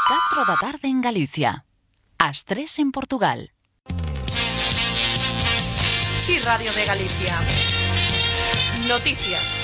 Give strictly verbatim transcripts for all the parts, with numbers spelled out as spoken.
catro da tarde en Galicia. As tres en Portugal. Sí, Radio de Galicia. Noticias.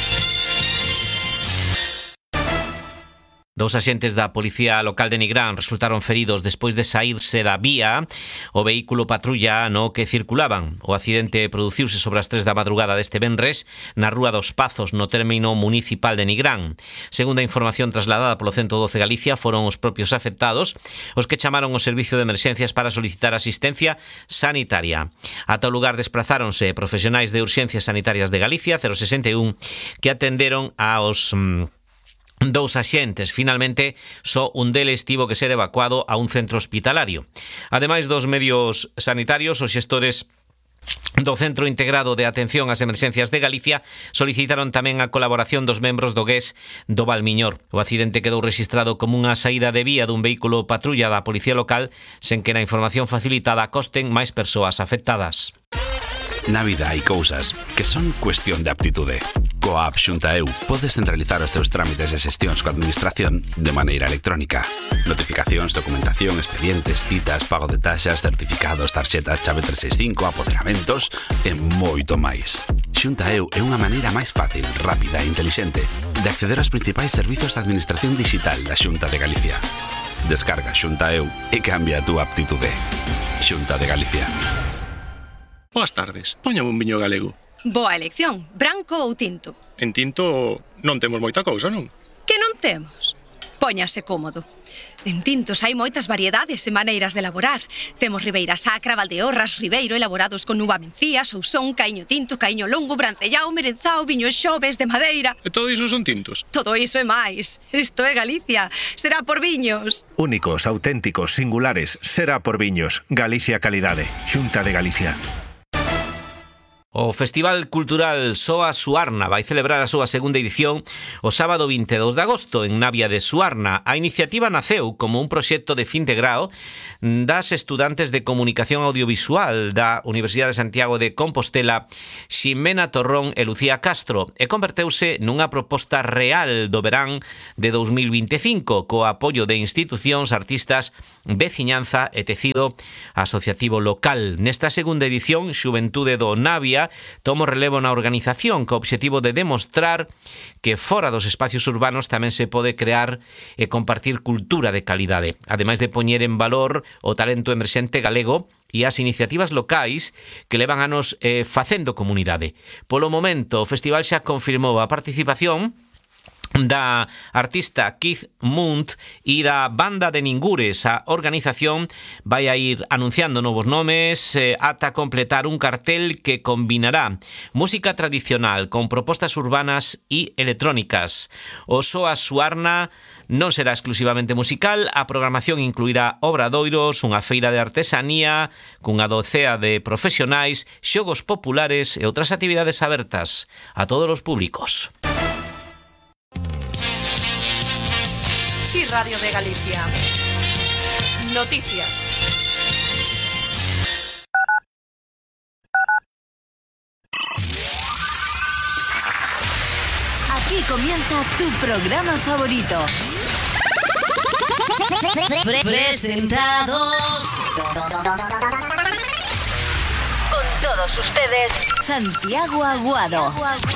Dous axentes da Policía Local de Nigrán resultaron feridos despois de saírse da vía o vehículo patrulla no que circulaban. O accidente produciuse sobre as tres da madrugada deste venres na Rúa dos Pazos, no término municipal de Nigrán. Segundo a información trasladada polo ciento doce Galicia, foron os propios afectados os que chamaron ao servicio de emerxencias para solicitar asistencia sanitaria. Ata o lugar desprazáronse profesionais de urxencias sanitarias de Galicia, cero sesenta e un, que atenderon aos Mmm, dous axentes. Finalmente, só un deles tivo que ser evacuado a un centro hospitalario. Ademais dos medios sanitarios, os xestores do Centro Integrado de Atención ás Emerxencias de Galicia solicitaron tamén a colaboración dos membros do G E S do Valmiñor. O accidente quedou rexistrado como unha saída de vía dun vehículo patrulla da Policía Local, sen que na información facilitada costen máis persoas afectadas. Na vida hai cousas que son cuestión de aptitude. Coa app Xunta E U podes centralizar os teus trámites e xestións coa administración de maneira electrónica. Notificacións, documentación, expedientes, citas, pago de taxas, certificados, tarxetas, chave trescentos sesenta e cinco, apoderamentos e moito máis. Xunta E U é unha maneira máis fácil, rápida e intelixente de acceder aos principais servizos de administración digital da Xunta de Galicia. Descarga Xunta E U e cambia a túa aptitude. Xunta de Galicia. Boas tardes, póñame un viño galego. Boa elección, branco ou tinto? En tinto non temos moita cousa, non? Que non temos? Póñase cómodo. En tintos hai moitas variedades e maneiras de elaborar. Temos Ribeira Sacra, Valdeorras, Ribeiro, elaborados con uva mencía, sousón, caíño tinto, caíño longo, brancellao, merenzao, viño xoves, de madeira. E todo iso son tintos? Todo iso e máis. Isto é Galicia. Será por viños. Únicos, auténticos, singulares. Será por viños. Galicia Calidade. Xunta de Galicia. O Festival Cultural Soa Suarna vai celebrar a súa segunda edición o sábado vinte e dous de agosto en Navia de Suarna. A iniciativa naceu como un proxecto de fin de grao das estudantes de Comunicación Audiovisual da Universidade de Santiago de Compostela, Ximena Torrón e Lucía Castro, e converteuse nunha proposta real do verán de dous mil vinte e cinco co apoio de institucións, artistas, veciñanza e tecido asociativo local. Nesta segunda edición, Xuventude do Navia tomo relevo na organización co obxectivo de demostrar que fora dos espacios urbanos tamén se pode crear e compartir cultura de calidade, ademais de poñer en valor o talento emerxente galego e as iniciativas locais que levan anos eh, facendo comunidade. Polo momento, o festival xa confirmou a participación da artista Keith Munt e da banda de Ningures. A organización vai a ir anunciando novos nomes eh, ata completar un cartel que combinará música tradicional con propostas urbanas e electrónicas. O Soa Suarna non será exclusivamente musical, a programación incluirá obradoiros, unha feira de artesanía cunha docea de profesionais, xogos populares e outras actividades abertas a todos os públicos. Sí, Radio de Galicia. Noticias. Aquí comienza tu programa favorito. Presentados con todos ustedes, Santiago Aguado.